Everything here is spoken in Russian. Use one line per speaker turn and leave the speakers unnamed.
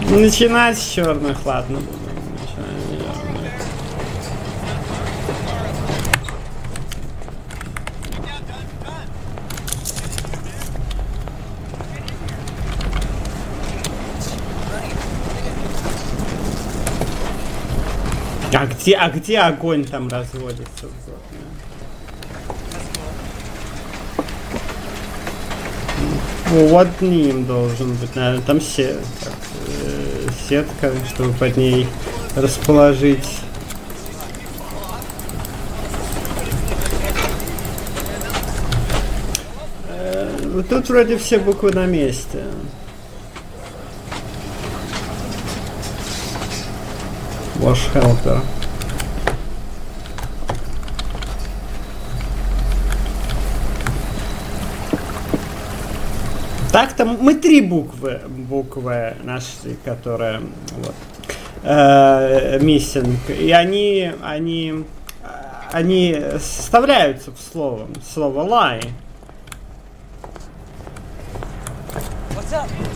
Начинать с черных, ладно. А где огонь там разводится? Вот ним должен быть, наверное, там сетка, чтобы под ней расположить. Тут вроде все буквы на месте. Wash helper. Так-то мы 3 буквы нашли, которые вот, missing, и они составляются в слово lie.
What's up?